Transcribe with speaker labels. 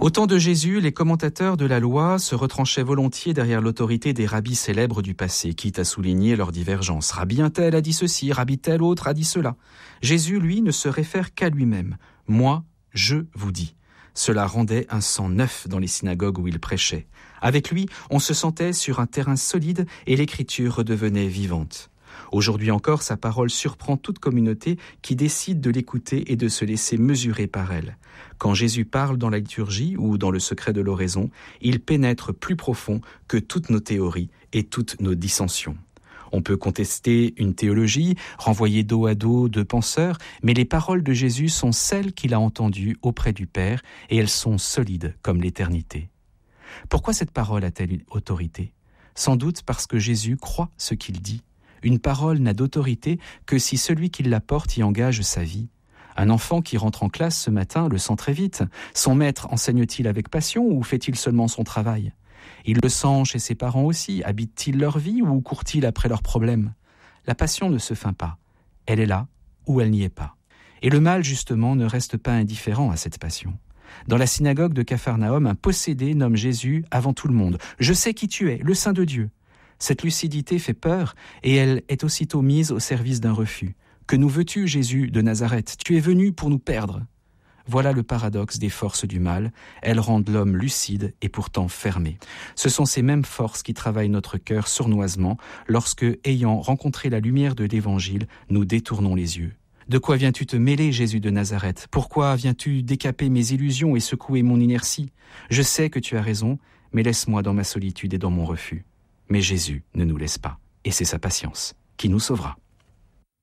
Speaker 1: Au temps de Jésus, les commentateurs de la loi se retranchaient volontiers derrière l'autorité des rabbis célèbres du passé, quitte à souligner leurs divergences. Rabbi un tel a dit ceci, rabbi tel autre a dit cela. Jésus, lui, ne se réfère qu'à lui-même. « Moi, je vous dis ». Cela rendait un sang neuf dans les synagogues où il prêchait. Avec lui, on se sentait sur un terrain solide et l'écriture redevenait vivante. Aujourd'hui encore, sa parole surprend toute communauté qui décide de l'écouter et de se laisser mesurer par elle. Quand Jésus parle dans la liturgie ou dans le secret de l'oraison, il pénètre plus profond que toutes nos théories et toutes nos dissensions. On peut contester une théologie, renvoyer dos à dos deux penseurs, mais les paroles de Jésus sont celles qu'il a entendues auprès du Père et elles sont solides comme l'éternité. Pourquoi cette parole a-t-elle une autorité ? Sans doute parce que Jésus croit ce qu'il dit. Une parole n'a d'autorité que si celui qui la porte y engage sa vie. Un enfant qui rentre en classe ce matin le sent très vite. Son maître enseigne-t-il avec passion ou fait-il seulement son travail ? Il le sent chez ses parents aussi. Habitent-ils leur vie ou courent-ils après leurs problèmes ? La passion ne se feint pas. Elle est là ou elle n'y est pas. Et le mal, justement, ne reste pas indifférent à cette passion. Dans la synagogue de Capharnaüm, un possédé nomme Jésus avant tout le monde. « Je sais qui tu es, le Saint de Dieu ». Cette lucidité fait peur et elle est aussitôt mise au service d'un refus. « Que nous veux-tu, Jésus de Nazareth ? Tu es venu pour nous perdre ». Voilà le paradoxe des forces du mal. Elles rendent l'homme lucide et pourtant fermé. Ce sont ces mêmes forces qui travaillent notre cœur sournoisement lorsque, ayant rencontré la lumière de l'Évangile, nous détournons les yeux. De quoi viens-tu te mêler, Jésus de Nazareth ? Pourquoi viens-tu décaper mes illusions et secouer mon inertie ? Je sais que tu as raison, mais laisse-moi dans ma solitude et dans mon refus. Mais Jésus ne nous laisse pas, et c'est sa patience qui nous sauvera.